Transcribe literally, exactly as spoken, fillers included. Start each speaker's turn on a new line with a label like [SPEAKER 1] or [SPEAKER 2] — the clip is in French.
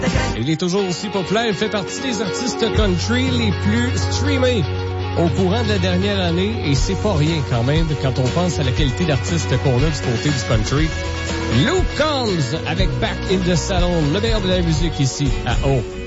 [SPEAKER 1] Il est toujours aussi populaire. Il fait partie des artistes country les plus streamés au courant de la dernière année. Et c'est pas rien quand même quand on pense à la qualité d'artiste qu'on a du côté du country. Luke Combs avec Back in the Salon. Le meilleur de la musique ici à O.